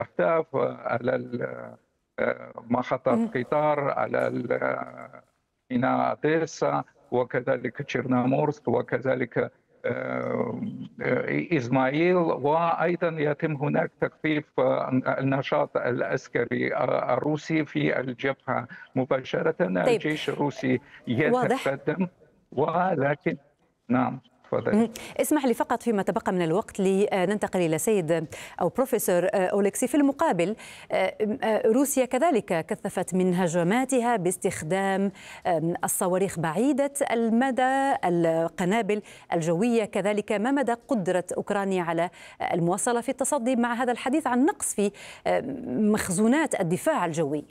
اهداف على محطة مهم. قطار، على ميناء أوديسا، وكذلك تشيرنومورسك، وكذلك إزماعيل. وأيضا يتم هناك تخفيف النشاط العسكري الروسي في الجبهة مباشرة. طيب، الجيش الروسي واضح. يتقدم، ولكن نعم تفضلي. مهم. اسمح لي فقط فيما تبقى من الوقت لننتقل إلى سيد أو بروفيسور أولكسي. في المقابل روسيا كذلك كثفت من هجماتها باستخدام الصواريخ بعيدة المدى، القنابل الجوية كذلك. ما مدى قدرة أوكرانيا على المواصلة في التصدي مع هذا الحديث عن نقص في مخزونات الدفاع الجوي؟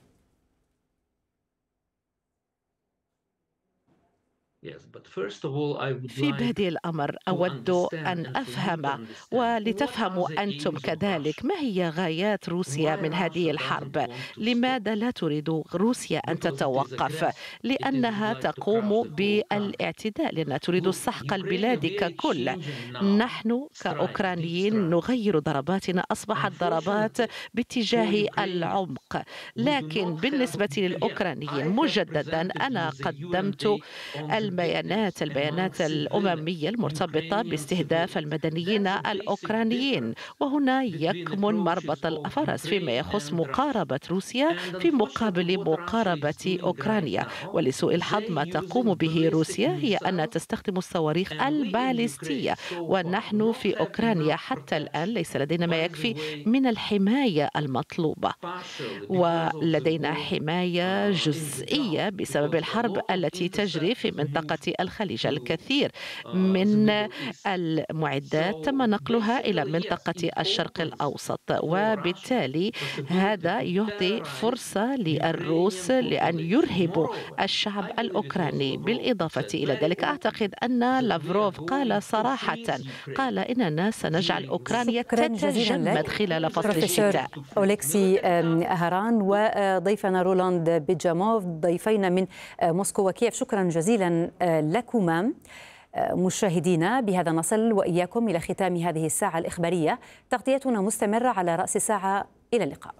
في بادئ الأمر أود أن أفهم ولتفهموا أنتم كذلك ما هي غايات روسيا من هذه الحرب. لماذا لا تريد روسيا أن تتوقف؟ لأنها تقوم بالاعتداء، لأنها تريد سحق البلاد ككل. نحن كأوكرانيين نغير ضرباتنا، أصبحت ضربات باتجاه العمق. لكن بالنسبة للأوكرانيين مجددا أنا قدمت البيانات الأممية المرتبطة باستهداف المدنيين الأوكرانيين، وهنا يكمن مربط الفرس فيما يخص مقاربة روسيا في مقابل مقاربة أوكرانيا. ولسوء الحظ ما تقوم به روسيا هي أنها تستخدم الصواريخ الباليستية، ونحن في أوكرانيا حتى الآن ليس لدينا ما يكفي من الحماية المطلوبة، ولدينا حماية جزئية بسبب الحرب التي تجري في منطقة الخليج. الكثير من المعدات تم نقلها إلى منطقة الشرق الأوسط، وبالتالي هذا يعطي فرصة للروس لأن يرهبوا الشعب الأوكراني. بالإضافة إلى ذلك أعتقد أن لافروف قال صراحة، قال إننا سنجعل أوكرانيا تتجمد خلال فصل الشتاء. أولكسي أهران وضيفنا رولاند بيجاموف، ضيفين من موسكو وكييف، شكرا جزيلا لكما. مشاهدينا، بهذا نصل وإياكم إلى ختام هذه الساعة الإخبارية. تغطيتنا مستمرة على رأس الساعة. إلى اللقاء.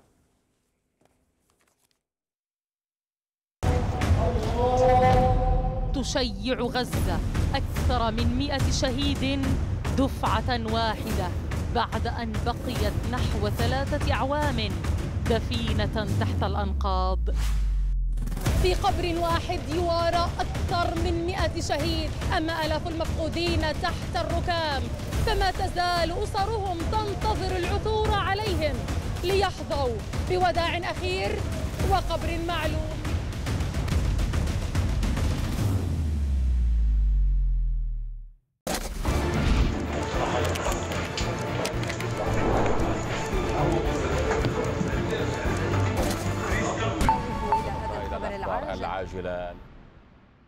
تشيع غزة أكثر من 100 شهيد دفعة واحدة بعد أن بقيت نحو 3 أعوام دفينة تحت الأنقاض. في قبر واحد يوارى أكثر من 100 شهيد، أما آلاف المفقودين تحت الركام، فما تزال أسرهم تنتظر العثور عليهم ليحظوا بوداع أخير وقبر معلوم. العاجلة